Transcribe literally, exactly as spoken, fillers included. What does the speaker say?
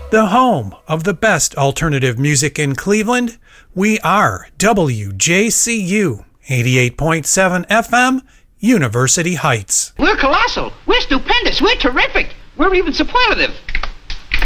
The home of the best alternative music in Cleveland, we are W J C U, eighty-eight point seven F M, University Heights. We're colossal. We're stupendous. We're terrific. We're even superlative.